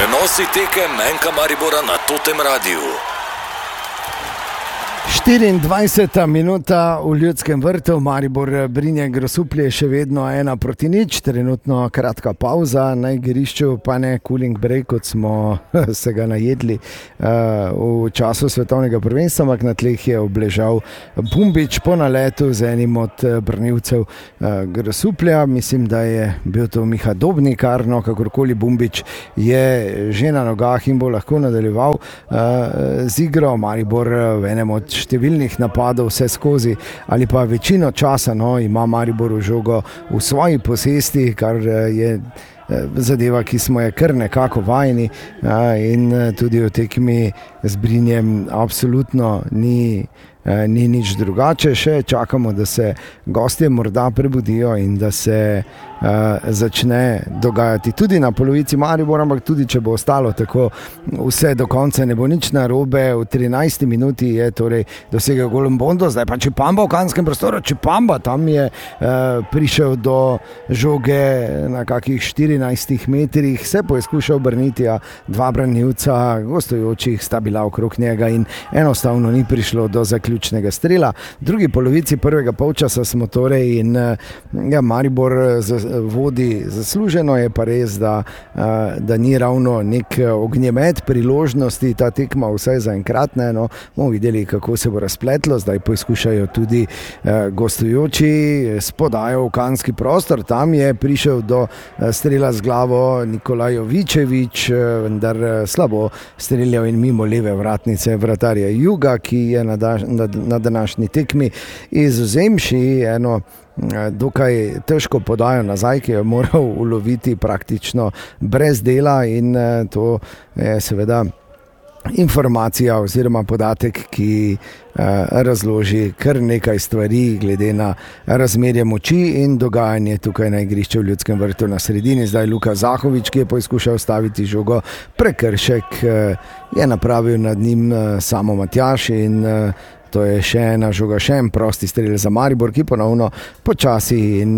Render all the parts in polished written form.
Prenosi tekem NK Maribora na Totem Radiu. 24. minuta v Ljudskem vrtu, Maribor Brinje Grosuplje še vedno 1-0, trenutno kratka pauza na igrišču, pa ne cooling break, kot smo se ga najedli v času svetovnega prvenstva, ampak na tleh je obležal Bumbič po naletu z enim od branilcev Grosuplja. Mislim, da je bil to Miha Dobnikar, no kakorkoli Bumbič je že na nogah in bo lahko nadaljeval z igro. Maribor v enem od številnih napadov vse skozi ali pa večino časa ima Maribor žogo v svoji posesti, kar je zadeva, ki smo je kar nekako vajeni, in tudi v tekmi z Brinjem absolutno ni nič drugače. Še čakamo, da se gostje morda prebudijo in da se začne dogajati tudi na polovici Maribora, ampak tudi če bo ostalo tako vse do konca, ne bo nič narobe. V 13. minuti je torej dosegel gol Mbondo, zdaj pa Čipamba v kazenskem prostoru. Čipamba tam je prišel do žoge na kakih 14 metrih, se poizkušal obrniti, a dva branilca gostujočih sta bila okrog njega in enostavno ni prišlo do zaključnega strela. V drugi polovici prvega polčasa smo torej in Maribor vodi zasluženo, je pa res, da ni ravno nek ognjemet priložnosti ta tekma, vsaj zaenkrat ne. Bomo videli, kako se bo razpletlo. Zdaj poizkušajo tudi gostujoči s podajo v kazenski prostor. Tam je prišel do strela z glavo Nikolaj Jovičevič, vendar slabo streljal in mimo leve vratnice vratarja Juga, ki je na današnji tekmi izvzemši eno dokaj težko podajo nazaj, ki je moral uloviti praktično brez dela, in to je seveda informacija oziroma podatek, ki razloži kar nekaj stvari glede na razmerje moči in dogajanje tukaj na igrišču v Ljudskem vrtu na sredini. Zdaj Luka Zahovič, ki je poizkušal staviti žogo, prekršek je napravil nad njim Samo Matjaž in to je še ena žoga, še en prosti strel za Maribor, ki ponovno počasi in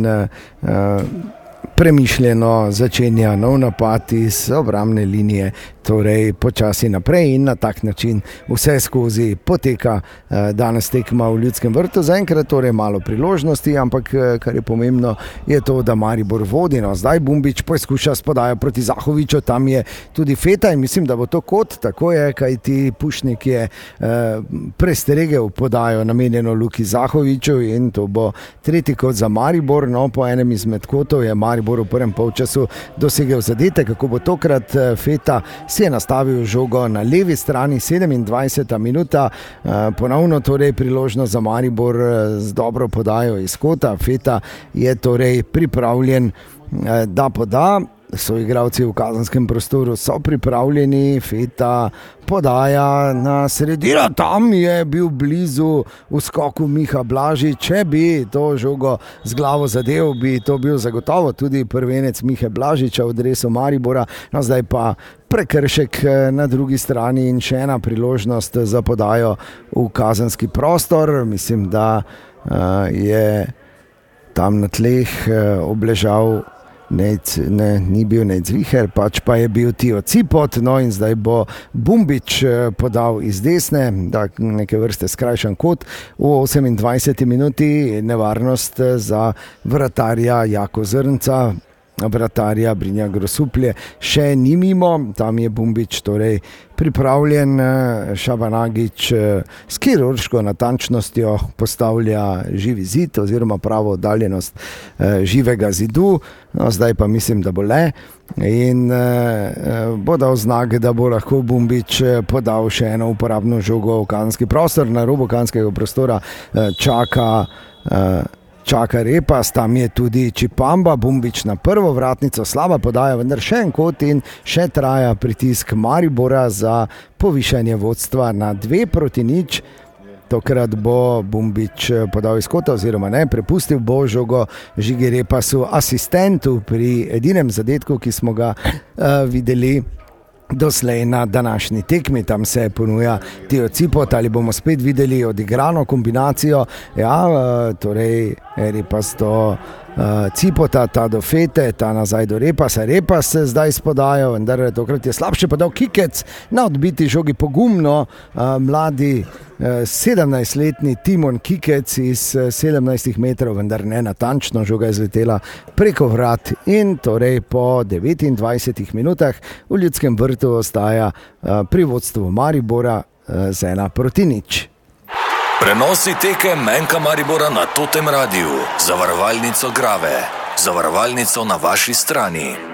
premišljeno začenja nov napad iz obrambne linije, torej počasi naprej, in na tak način vse skozi poteka danes tekma v Ljudskem vrtu. Zaenkrat torej malo priložnosti, ampak kar je pomembno je to, da Maribor vodi. Zdaj Bumbič poizkuša s podajo proti Zahoviču, tam je tudi Feta in mislim, da bo to kot, tako je, kajti Pušnik je prestregel podajo namenjeno Luki Zahoviču in to bo tretji kot za Maribor. Po enem izmed kotov je Maribor v prvem polčasu dosegel zadetek. Kako bo tokrat? Feta si je nastavil žogo na levi strani, 27. minuta, ponovno torej priložnost za Maribor z dobro podajo iz kota. Feta je torej pripravljen, da poda. Soigralci v kazenskem prostoru so pripravljeni, Feta podaja na sredino, tam je bil blizu v skoku Miha Blažič. Če bi to žogo z glavo zadev, bi to bil zagotovo tudi prvenec Mihe Blažiča v dresu Maribora. Zdaj pa prekršek na drugi strani in še ena priložnost za podajo v kazenski prostor. Mislim, da je tam na tleh obležal ni bil Necviher, pač pa je bil Tio Cipot, in zdaj bo Bumbič podal iz desne, neke vrste skrajšan kot v 28. minuti. Nevarnost za vratarja Jako Zrnca, vratarja Brinja Grosuplje, še ni mimo, tam je Bumbič torej pripravljen. Šabanagič s kirurško natančnostjo postavlja živi zid oziroma pravo oddaljenost živega zidu. Zdaj pa mislim, da bo le in bo dal znak, da bo lahko Bumbič podal še eno uporabno žogo v kazenski prostor. Na robu kazenskega prostora čaka Repas, tam je tudi Čipamba. Bumbič na prvo vratnico, slaba podaja, vendar še en kot in še traja pritisk Maribora za povišanje vodstva na 2-0. Tokrat bo Bumbič podal iz kota oziroma ne, prepustil bo žogo Žigi Repasu, asistentu pri edinem zadetku, ki smo ga videli doslej na današnji tekmi. Tam se ponuja Tio Cipot, ali bomo spet videli odigrano kombinacijo. Torej Repas to Cipota, ta do Fete, ta nazaj do Repasa. Repas se zdaj spodajo, vendar tokrat je slabše podal Kikec na odbiti žogi pogumno. Mladi 17-letni Timon Kikec iz 17 metrov, vendar ne natančno, žoga je zletela preko vrat in torej po 29 minutah v Ljudskem vrtu ostaja pri vodstvu Maribora z 1-0. Prenosi tekem Menka Maribora na Totem Radiu. Zavarovalnico Grave. Zavarovalnico na vaši strani.